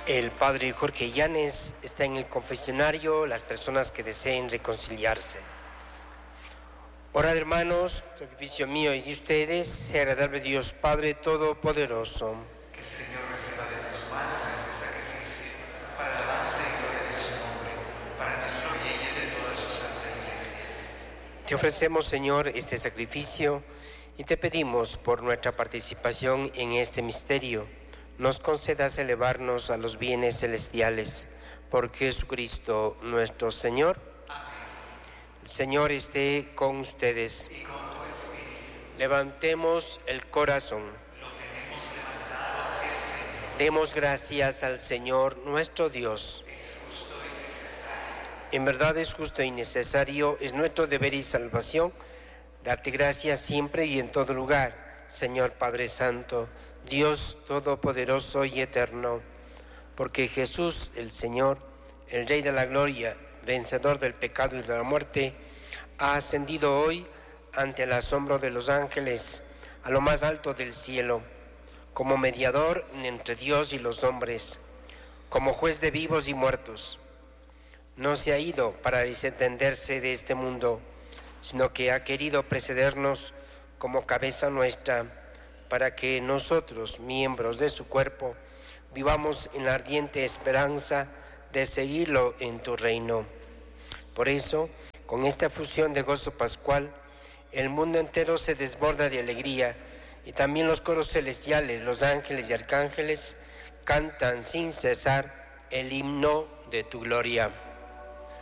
El padre Jorge Llanes está en el confesionario, las personas que deseen reconciliarse. Orad, hermanos, sacrificio mío y de ustedes, sea agradable a Dios Padre Todopoderoso. Que el Señor reciba de tus manos este sacrificio, para alabanza y gloria de su nombre, para nuestro bien y de toda su santa Iglesia. Te ofrecemos, Señor, este sacrificio y te pedimos por nuestra participación en este misterio, nos concedas elevarnos a los bienes celestiales por Jesucristo nuestro Señor. Amén. El Señor esté con ustedes. Y con tu espíritu. Levantemos el corazón. Lo tenemos levantado hacia el Señor. Demos gracias al Señor nuestro Dios. Es justo y necesario. En verdad es justo y necesario, es nuestro deber y salvación, darte gracias siempre y en todo lugar, Señor Padre Santo, Dios Todopoderoso y Eterno, porque Jesús, el Señor, el Rey de la Gloria, vencedor del pecado y de la muerte, ha ascendido hoy ante el asombro de los ángeles a lo más alto del cielo, como mediador entre Dios y los hombres, como juez de vivos y muertos. No se ha ido para desentenderse de este mundo, sino que ha querido precedernos como cabeza nuestra, para que nosotros, miembros de su cuerpo, vivamos en la ardiente esperanza de seguirlo en tu reino. Por eso, con esta fusión de gozo pascual, el mundo entero se desborda de alegría, y también los coros celestiales, los ángeles y arcángeles, cantan sin cesar el himno de tu gloria.